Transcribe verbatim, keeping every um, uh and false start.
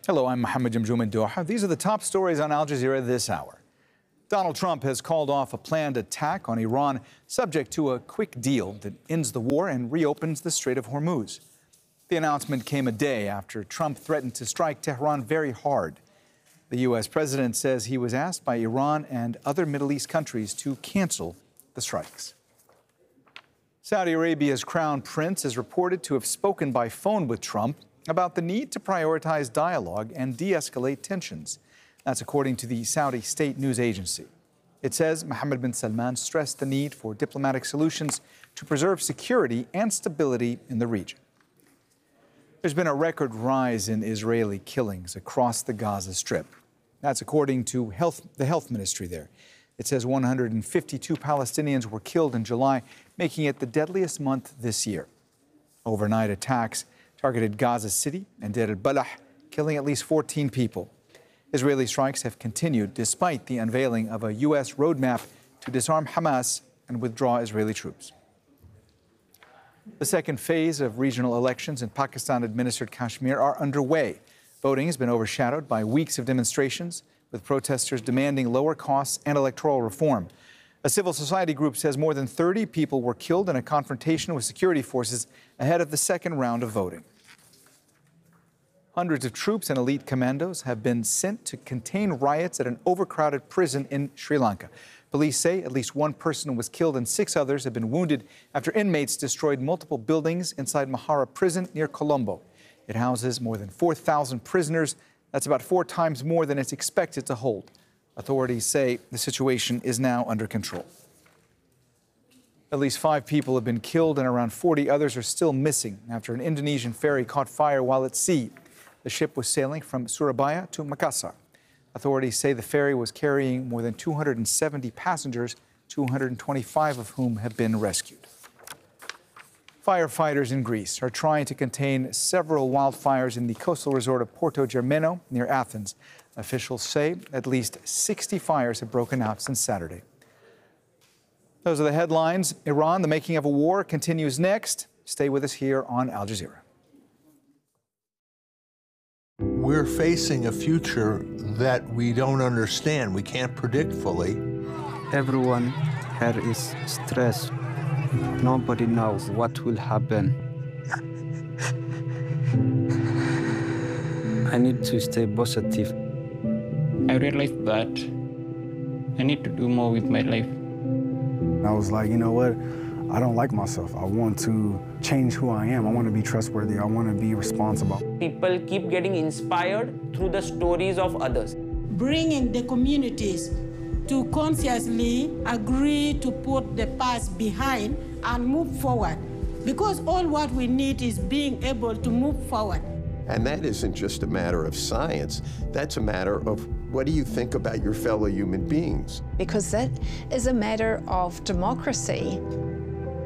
Hello, I'm Mohammed Jamjoom in Doha. These are the top stories on Al Jazeera this hour. Donald Trump has called off a planned attack on Iran, subject to a quick deal that ends the war and reopens the Strait of Hormuz. The announcement came a day after Trump threatened to strike Tehran very hard. The U S president says he was asked by Iran and other Middle East countries to cancel the strikes. Saudi Arabia's crown prince is reported to have spoken by phone with Trump about the need to prioritize dialogue and de-escalate tensions. That's according to the Saudi state news agency. It says Mohammed bin Salman stressed the need for diplomatic solutions to preserve security and stability in the region. There's been a record rise in Israeli killings across the Gaza Strip. That's according to health, the health ministry there. It says one hundred fifty-two Palestinians were killed in July, making it the deadliest month this year. Overnight attacks targeted Gaza City and Deir al-Balah, killing at least fourteen people. Israeli strikes have continued despite the unveiling of a U S roadmap to disarm Hamas and withdraw Israeli troops. The second phase of regional elections in Pakistan-administered Kashmir are underway. Voting has been overshadowed by weeks of demonstrations, with protesters demanding lower costs and electoral reform. A civil society group says more than thirty people were killed in a confrontation with security forces ahead of the second round of voting. Hundreds of troops and elite commandos have been sent to contain riots at an overcrowded prison in Sri Lanka. Police say at least one person was killed and six others have been wounded after inmates destroyed multiple buildings inside Mahara prison near Colombo. It houses more than four thousand prisoners. That's about four times more than it's expected to hold. Authorities say the situation is now under control. At least five people have been killed and around forty others are still missing after an Indonesian ferry caught fire while at sea. The ship was sailing from Surabaya to Makassar. Authorities say the ferry was carrying more than two hundred seventy passengers, two hundred twenty-five of whom have been rescued. Firefighters in Greece are trying to contain several wildfires in the coastal resort of Porto Germano near Athens. Officials say at least sixty fires have broken out since Saturday. Those are the headlines. Iran, the making of a war, continues next. Stay with us here on Al Jazeera. We're facing a future that we don't understand, we can't predict fully. Everyone here is stressed. Nobody knows what will happen. I need to stay positive. I realized that I need to do more with my life. I was like, you know what? I don't like myself. I want to change who I am. I want to be trustworthy. I want to be responsible. People keep getting inspired through the stories of others. Bringing the communities to consciously agree to put the past behind and move forward. Because all what we need is being able to move forward. And that isn't just a matter of science. That's a matter of what do you think about your fellow human beings? Because that is a matter of democracy.